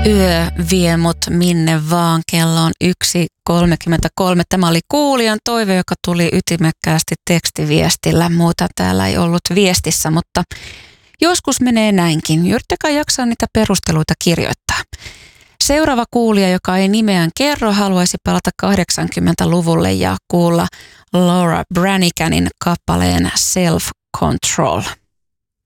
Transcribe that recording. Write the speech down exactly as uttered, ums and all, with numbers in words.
Yö vie mut minne vaan, kello on yksi kolmekymmentäkolme. Tämä oli kuulijan toive, joka tuli ytimekkäästi tekstiviestillä. Muuta täällä ei ollut viestissä, mutta joskus menee näinkin. Yrittäkää jaksaa niitä perusteluita kirjoittaa. Seuraava kuulija, joka ei nimeään kerro, haluaisi palata kahdeksankymmentäluvulle ja kuulla Laura Braniganin kappaleen Self Control.